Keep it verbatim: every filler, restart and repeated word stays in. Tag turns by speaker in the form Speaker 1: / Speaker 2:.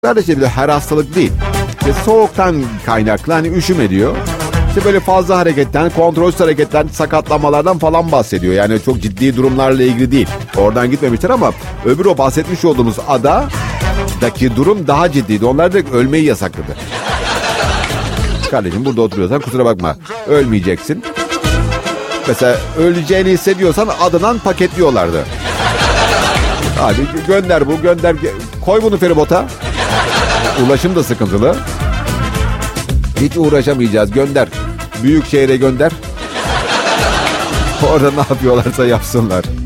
Speaker 1: Sadece bir de her hastalık değil. İşte soğuktan kaynaklı hani üşüme diyor. İşte böyle fazla hareketten, kontrolsüz hareketten, sakatlanmalardan falan bahsediyor. Yani çok ciddi durumlarla ilgili değil. Oradan gitmemişler ama öbür o bahsetmiş olduğumuz adadaki durum daha ciddiydi. Onlar direkt ölmeyi yasakladı. Kardeşim burada oturuyorsan kusura bakma. Ölmeyeceksin. Mesela öleceğini hissediyorsan adından paketliyorlardı. Hadi gönder bu gönder. Koy bunu feribota. Ulaşım da sıkıntılı. Hiç uğraşamayacağız. Gönder. Büyük şehre gönder. Orada ne yapıyorlarsa yapsınlar.